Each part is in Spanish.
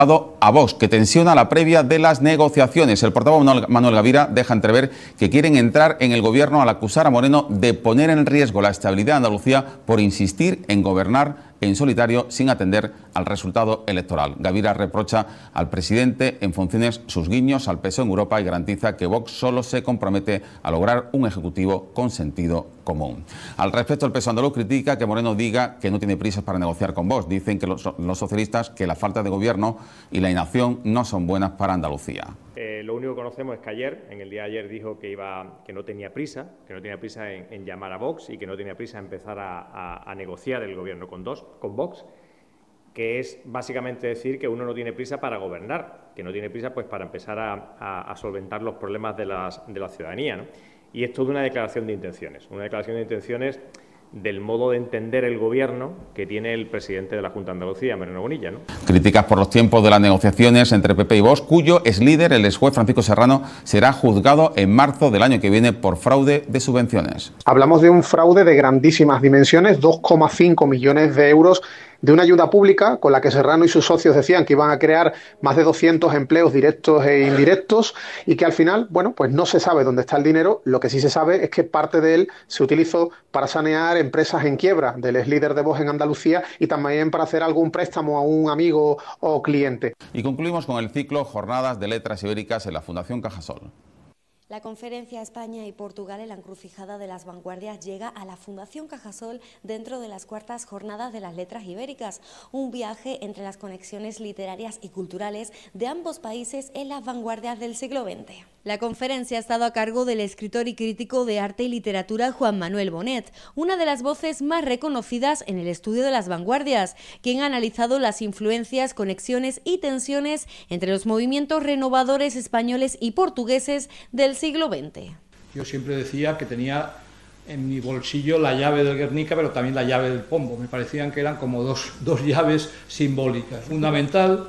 a Vox, que tensiona la previa de las negociaciones. El portavoz Manuel Gavira deja entrever que quieren entrar en el gobierno al acusar a Moreno de poner en riesgo la estabilidad de Andalucía por insistir en gobernar en solitario sin atender al resultado electoral. Gavira reprocha al presidente en funciones sus guiños al PSOE en Europa y garantiza que Vox solo se compromete a lograr un ejecutivo con sentido común. Al respecto, el PSOE andaluz critica que Moreno diga que no tiene prisas para negociar con Vox. Dicen que los socialistas que la falta de gobierno y la inacción no son buenas para Andalucía. Lo único que conocemos es que ayer, en el día de ayer, dijo que no tenía prisa, en llamar a Vox y que no tenía prisa en empezar a negociar el gobierno con Vox, que es básicamente decir que uno no tiene prisa para gobernar, que no tiene prisa pues para empezar a solventar los problemas de la ciudadanía, ¿no? Y es toda una declaración de intenciones, del modo de entender el gobierno que tiene el presidente de la Junta de Andalucía, Moreno Bonilla, ¿no? Críticas por los tiempos de las negociaciones entre PP y Vox, cuyo ex líder, el ex juez Francisco Serrano, será juzgado en marzo del año que viene por fraude de subvenciones. Hablamos de un fraude de grandísimas dimensiones, 2,5 millones de euros de una ayuda pública con la que Serrano y sus socios decían que iban a crear más de 200 empleos directos e indirectos y que al final, bueno, pues no se sabe dónde está el dinero. Lo que sí se sabe es que parte de él se utilizó para sanear empresas en quiebra del ex líder de Vox en Andalucía y también para hacer algún préstamo a un amigo o cliente. Y concluimos con el ciclo Jornadas de Letras Ibéricas en la Fundación Cajasol. La conferencia España y Portugal en la encrucijada de las vanguardias llega a la Fundación Cajasol dentro de las cuartas jornadas de las letras ibéricas, un viaje entre las conexiones literarias y culturales de ambos países en las vanguardias del siglo XX. La conferencia ha estado a cargo del escritor y crítico de arte y literatura Juan Manuel Bonet, una de las voces más reconocidas en el estudio de las vanguardias, quien ha analizado las influencias, conexiones y tensiones entre los movimientos renovadores españoles y portugueses del siglo XX. Yo siempre decía que tenía en mi bolsillo la llave del Guernica, pero también la llave del Pombo. Me parecían que eran como dos llaves simbólicas. Fundamental,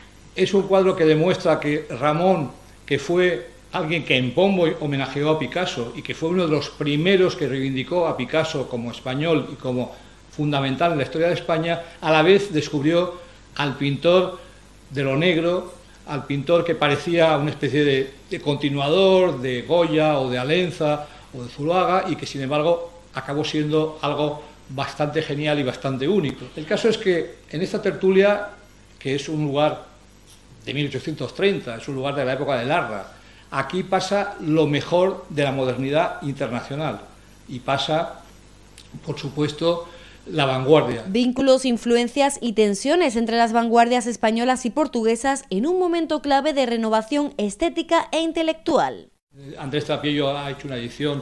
es un cuadro que demuestra que Ramón, que fue alguien que en Pombo homenajeó a Picasso y que fue uno de los primeros que reivindicó a Picasso como español y como fundamental en la historia de España, a la vez descubrió al pintor de lo negro, al pintor que parecía una especie de continuador de Goya o de Alenza o de Zuloaga y que sin embargo acabó siendo algo bastante genial y bastante único. El caso es que en esta tertulia, que es un lugar de 1830, es un lugar de la época de Larra, aquí pasa lo mejor de la modernidad internacional y pasa, por supuesto, la vanguardia. Vínculos, influencias y tensiones entre las vanguardias españolas y portuguesas en un momento clave de renovación estética e intelectual. Andrés Trapiello ha hecho una edición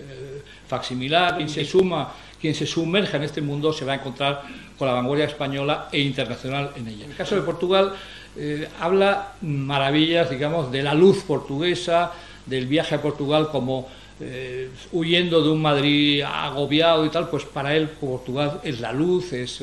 facsimilar. Quien se sumerja en este mundo se va a encontrar con la vanguardia española e internacional en ella. En el caso de Portugal, habla maravillas, digamos, de la luz portuguesa, del viaje a Portugal como huyendo de un Madrid agobiado y tal. Pues para él Portugal es la luz, es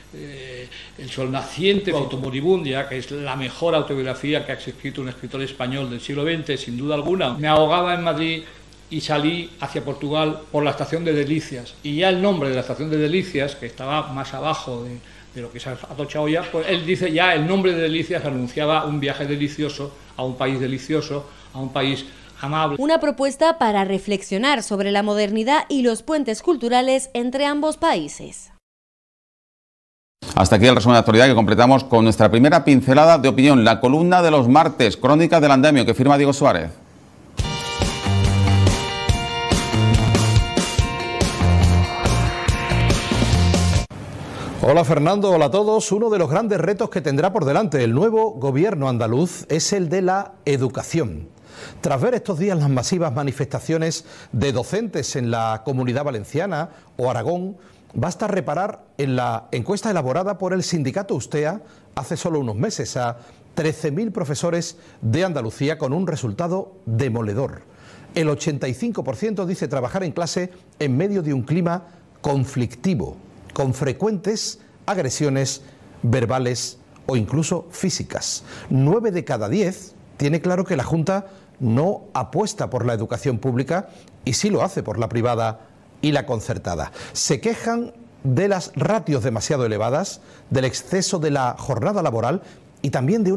el sol naciente, Automoribundia, que es la mejor autobiografía que ha escrito un escritor español del siglo XX, sin duda alguna. Me ahogaba en Madrid y salí hacia Portugal por la estación de Delicias, y ya el nombre de la estación de Delicias, que estaba más abajo de lo que se ha atochado ya, pues él dice ya el nombre de Delicias anunciaba un viaje delicioso a un país delicioso, a un país amable. Una propuesta para reflexionar sobre la modernidad y los puentes culturales entre ambos países. Hasta aquí el resumen de actualidad que completamos con nuestra primera pincelada de opinión, la columna de los martes, Crónicas del Andamio, que firma Diego Suárez. Hola Fernando, hola a todos. Uno de los grandes retos que tendrá por delante el nuevo gobierno andaluz es el de la educación. Tras ver estos días las masivas manifestaciones de docentes en la Comunidad Valenciana o Aragón, basta reparar en la encuesta elaborada por el sindicato Ustea hace solo unos meses a 13.000 profesores de Andalucía con un resultado demoledor. El 85% dice trabajar en clase en medio de un clima conflictivo, con frecuentes agresiones verbales o incluso físicas. 9 de cada 10 tiene claro que la Junta no apuesta por la educación pública y sí lo hace por la privada y la concertada. Se quejan de las ratios demasiado elevadas, del exceso de la jornada laboral y también de